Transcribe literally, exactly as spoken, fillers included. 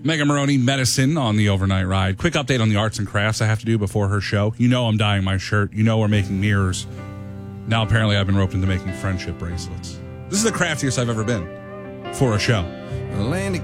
Megan Maroney, Medicine on the overnight ride. Quick update on the arts and crafts I have to do before her show. You know I'm dyeing my shirt. You know we're making mirrors. Now apparently I've been roped into making friendship bracelets. This is the craftiest I've ever been for a show.